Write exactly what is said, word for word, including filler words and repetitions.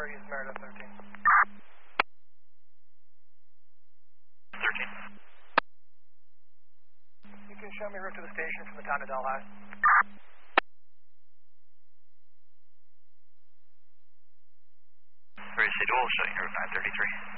East Meredith thirteen. thirteen. You can show me route to the station from the town of Delhi. Received, all showing you route nine thirty-three.